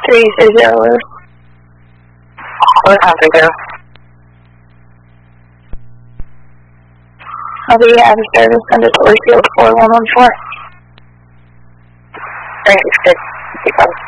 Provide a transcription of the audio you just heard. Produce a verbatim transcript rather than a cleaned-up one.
three zero zero. What happened, girl? I'll be out of service under Orfield four one one four. Thank you, good. Keep on.